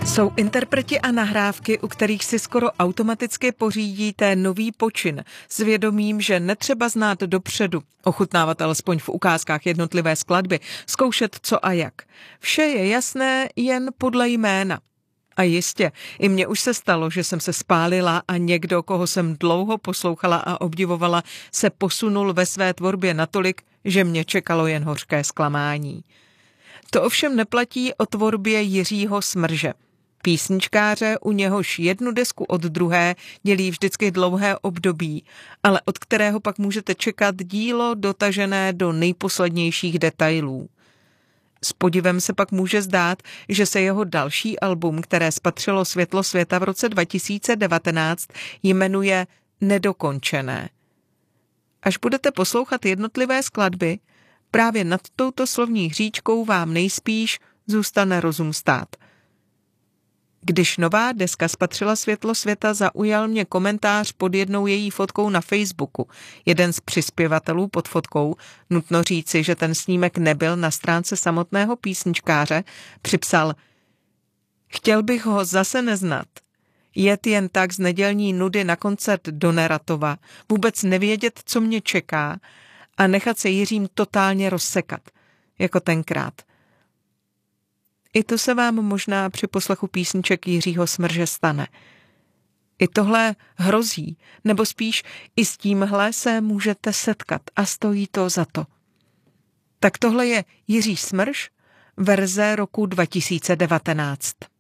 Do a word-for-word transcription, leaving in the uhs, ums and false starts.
Jsou interpreti a nahrávky, u kterých si skoro automaticky pořídíte nový počin s vědomím, že netřeba znát dopředu, ochutnávat alespoň v ukázkách jednotlivé skladby, zkoušet co a jak. Vše je jasné jen podle jména. A jistě, i mně už se stalo, že jsem se spálila a někdo, koho jsem dlouho poslouchala a obdivovala, se posunul ve své tvorbě natolik, že mě čekalo jen hořké zklamání. To ovšem neplatí o tvorbě Jiřího Smrže. Písničkáře, u něhož jednu desku od druhé dělí vždycky dlouhé období, ale od kterého pak můžete čekat dílo dotažené do nejposlednějších detailů. S podivem se pak může zdát, že se jeho další album, které spatřilo světlo světa v roce dva tisíce devatenáct, jmenuje Nedokončené. Až budete poslouchat jednotlivé skladby, právě nad touto slovní hříčkou vám nejspíš zůstane rozum stát. Když nová deska spatřila světlo světa, zaujal mě komentář pod jednou její fotkou na Facebooku. Jeden z přispěvatelů pod fotkou, nutno říci, že ten snímek nebyl na stránce samotného písničkáře, připsal: Chtěl bych ho zase neznat. Jet jen tak z nedělní nudy na koncert do Neratova, vůbec nevědět, co mě čeká a nechat se Jiřím totálně rozsekat, jako tenkrát. I to se vám možná při poslechu písniček Jiřího Smrže stane. I tohle hrozí, nebo spíš i s tímhle se můžete setkat a stojí to za to. Tak tohle je Jiří Smrž, verze roku dva tisíce devatenáct.